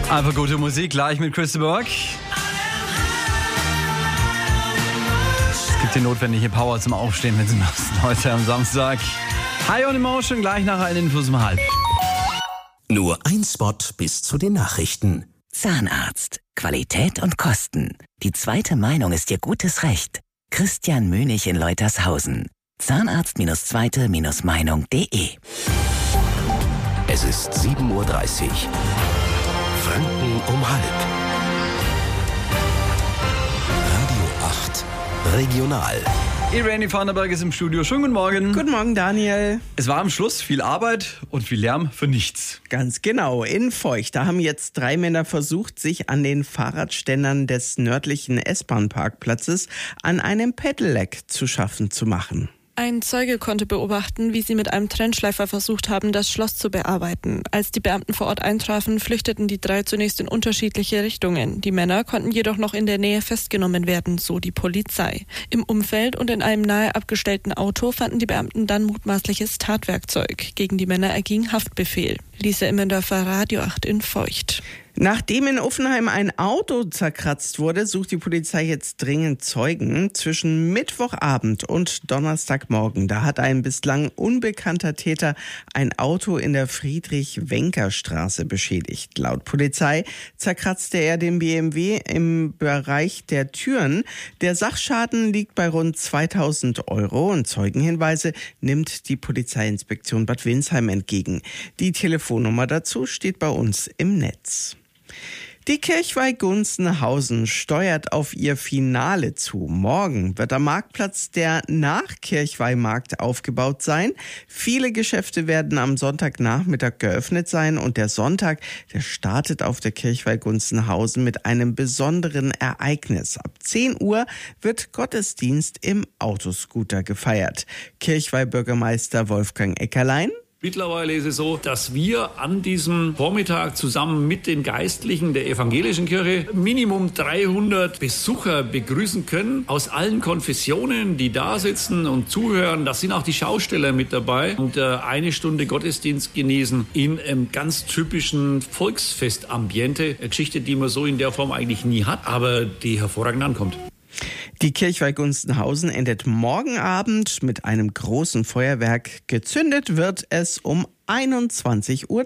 Einfach gute Musik, gleich mit Chris de Burgh. Es gibt die notwendige Power zum Aufstehen, wenn Sie müssen, heute am Samstag. High on Emotion, gleich nach allen Infos um 12:30. Nur ein Spot bis zu den Nachrichten. Zahnarzt. Qualität und Kosten. Die zweite Meinung ist Ihr gutes Recht. Christian Mönig in Leutershausen. Zahnarzt-zweite-meinung.de. Es ist 7:30 Uhr. Franken um halb. Radio 8 Regional. Irene Vanderberg ist im Studio. Schönen guten Morgen. Guten Morgen, Daniel. Es war am Schluss viel Arbeit und viel Lärm für nichts. Ganz genau. In Feucht, da haben jetzt 3 Männer versucht, sich an den Fahrradständern des nördlichen S-Bahn-Parkplatzes an einem Pedelec zu schaffen zu machen. Ein Zeuge konnte beobachten, wie sie mit einem Trennschleifer versucht haben, das Schloss zu bearbeiten. Als die Beamten vor Ort eintrafen, flüchteten die 3 zunächst in unterschiedliche Richtungen. Die Männer konnten jedoch noch in der Nähe festgenommen werden, so die Polizei. Im Umfeld und in einem nahe abgestellten Auto fanden die Beamten dann mutmaßliches Tatwerkzeug. Gegen die Männer erging Haftbefehl. Lisa Immendorfer, Radio 8 in Feucht. Nachdem in Uffenheim ein Auto zerkratzt wurde, sucht die Polizei jetzt dringend Zeugen. Zwischen Mittwochabend und Donnerstagmorgen, da hat ein bislang unbekannter Täter ein Auto in der Friedrich-Wencker-Straße beschädigt. Laut Polizei zerkratzte er den BMW im Bereich der Türen. Der Sachschaden liegt bei rund 2.000 € und Zeugenhinweise nimmt die Polizeiinspektion Bad Windsheim entgegen. Die Telefonnummer dazu steht bei uns im Netz. Die Kirchweih Gunzenhausen steuert auf ihr Finale zu. Morgen wird am Marktplatz der Nach-Kirchweih-Markt aufgebaut sein. Viele Geschäfte werden am Sonntagnachmittag geöffnet sein und der Sonntag, der startet auf der Kirchweih Gunzenhausen mit einem besonderen Ereignis. Ab 10 Uhr wird Gottesdienst im Autoscooter gefeiert. Kirchweih-Bürgermeister Wolfgang Eckerlein. Mittlerweile ist es so, dass wir an diesem Vormittag zusammen mit den Geistlichen der evangelischen Kirche Minimum 300 Besucher begrüßen können. Aus allen Konfessionen, die da sitzen und zuhören. Da sind auch die Schausteller mit dabei. Und eine Stunde Gottesdienst genießen in einem ganz typischen Volksfestambiente. Eine Geschichte, die man so in der Form eigentlich nie hat, aber die hervorragend ankommt. Die Kirchweih Gunzenhausen endet morgen Abend mit einem großen Feuerwerk. Gezündet wird es um 21:30 Uhr.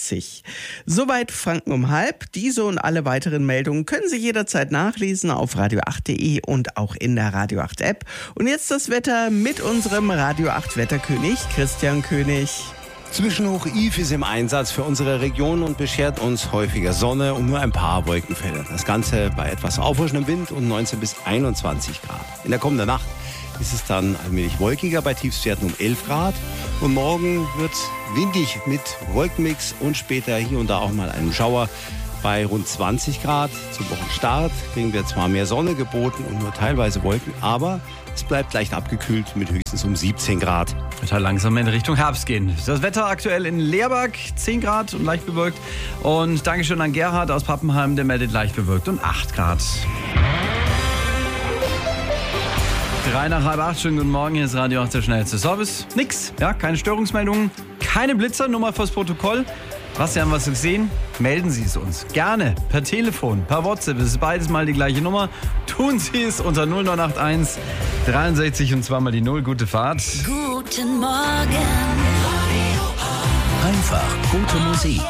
Soweit Franken um halb. Diese und alle weiteren Meldungen können Sie jederzeit nachlesen auf radio8.de und auch in der Radio 8 App. Und jetzt das Wetter mit unserem Radio 8 Wetterkönig Christian König. Zwischenhoch Yves ist im Einsatz für unsere Region und beschert uns häufiger Sonne und nur ein paar Wolkenfelder. Das Ganze bei etwas aufrischendem Wind und 19 bis 21 Grad. In der kommenden Nacht ist es dann allmählich wolkiger bei Tiefstwerten um 11 Grad. Und morgen wird windig mit Wolkenmix und später hier und da auch mal einen Schauer. Bei rund 20 Grad zum Wochenstart kriegen wir zwar mehr Sonne geboten und nur teilweise Wolken, aber es bleibt leicht abgekühlt mit höchstens um 17 Grad. Wird halt langsam in Richtung Herbst gehen. Das Wetter aktuell in Leerberg, 10 Grad und leicht bewölkt. Und Dankeschön an Gerhard aus Pappenheim, der meldet leicht bewölkt und 8 Grad. 7:03. Schönen guten Morgen, hier ist Radio 8 der schnellste Service. Nix, ja, keine Störungsmeldungen, keine Blitzer, nur mal fürs Protokoll. Was Sie haben was gesehen, melden Sie es uns. Gerne, per Telefon, per WhatsApp, es ist beides mal die gleiche Nummer. Tun Sie es unter 0981 63 und zweimal die 0. Gute Fahrt. Guten Morgen. Einfach gute Musik.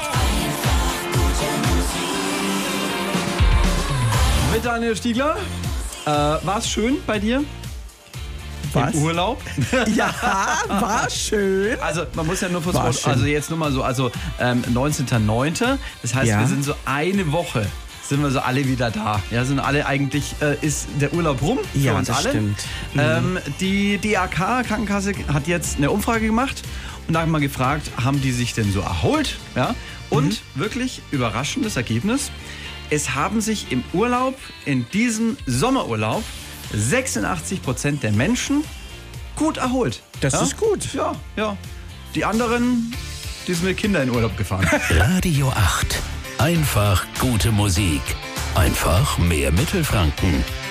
Mit Daniel Stiegler. War es schön bei dir? Was? Im Urlaub? Ja, war schön. Also man muss ja nur fürs War Wort, schön. also jetzt nur mal so, 19.09. Das heißt, Ja. wir sind so eine Woche, sind wir so alle wieder da. Ja, sind alle eigentlich, ist der Urlaub rum für Ja, uns das alle. stimmt. Die DAK Krankenkasse hat jetzt eine Umfrage gemacht und da haben wir gefragt, haben die sich denn so erholt? Ja? Und wirklich überraschendes Ergebnis. Es haben sich im Urlaub, in diesem Sommerurlaub, 86% der Menschen gut erholt. Das ist gut. Ja, ja. Die anderen, die sind mit Kindern in Urlaub gefahren. Radio 8. Einfach gute Musik. Einfach mehr Mittelfranken.